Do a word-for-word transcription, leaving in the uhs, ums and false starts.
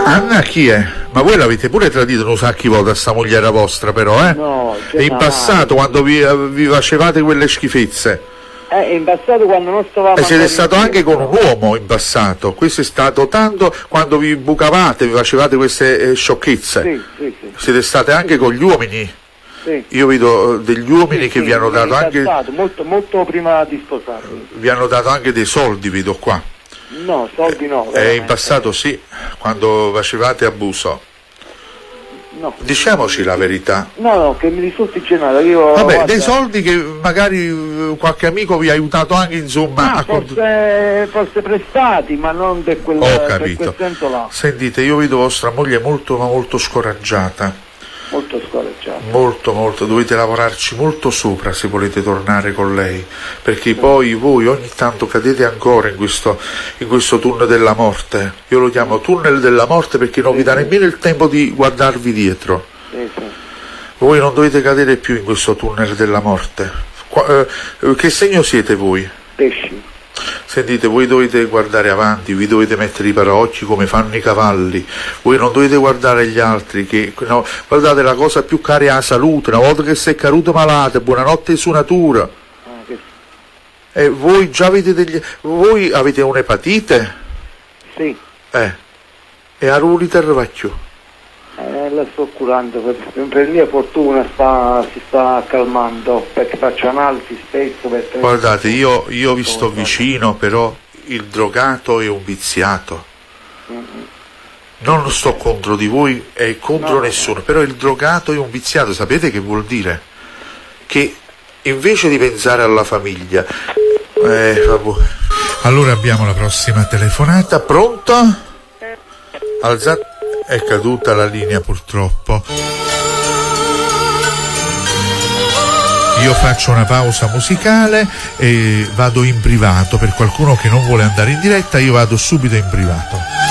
Anna chi è? Ma voi l'avete pure tradito un sacchi volte a sta mogliera vostra però, eh? No, e in passato quando vi, vi facevate quelle schifezze? Eh, in passato quando non stavamo... E siete stato anche con un uomo in passato, questo è stato tanto quando vi bucavate, vi facevate queste eh, sciocchezze. Sì, sì, sì. Siete state anche con gli uomini? Sì. Io vedo degli uomini sì, che sì, vi hanno dato anche... Passato, molto, molto prima di sposarmi. Vi hanno dato anche dei soldi, vedo qua. No, soldi no. Eh, in passato sì, quando facevate abuso. No. Diciamoci la verità. No, no, che mi risulti generato. Io, Vabbè, guarda, dei soldi che magari qualche amico vi ha aiutato anche, insomma. ah, a forse, forse prestati, ma non per quel, Ho per capito. quel senso là. Sentite, io vedo vostra moglie molto ma molto scoraggiata. Molto scoraggiato. Molto, molto, dovete lavorarci molto sopra se volete tornare con lei, perché poi voi ogni tanto cadete ancora in questo, in questo tunnel della morte. Io lo chiamo tunnel della morte perché non vi dà nemmeno il tempo di guardarvi dietro. Sì, sì. Voi non dovete cadere più in questo tunnel della morte. Qua, eh, che segno siete voi? Pesci. Sentite, voi dovete guardare avanti, vi dovete mettere i paraocchi come fanno i cavalli, voi non dovete guardare gli altri, che no, guardate, la cosa più cara è la salute, una volta che sei caduto malate, buonanotte su natura. Ah, che... E voi già avete degli... voi avete un'epatite? Sì. Eh, e a ruliter vacchio. Eh, la sto curando, per, per mia fortuna sta, si sta calmando, perché faccio analisi spesso. Per Guardate, io, io vi sto vicino, però il drogato è un viziato. Mm-hmm. Non sto contro di voi e contro no, nessuno, no. Però il drogato è un viziato, sapete che vuol dire? Che invece di pensare alla famiglia... Eh, vabbè. Allora abbiamo la prossima telefonata, pronto? Alzate... È caduta la linea purtroppo. Io faccio una pausa musicale e vado in privato. Per qualcuno che non vuole andare in diretta, io vado subito in privato.